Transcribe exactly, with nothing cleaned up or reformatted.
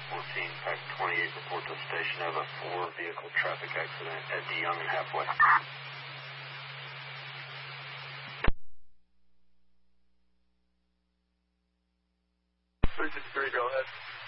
fourteen, Pack twenty-eight, report to the station of a four-vehicle traffic accident at DeYoung and Halfway. three six three, go ahead.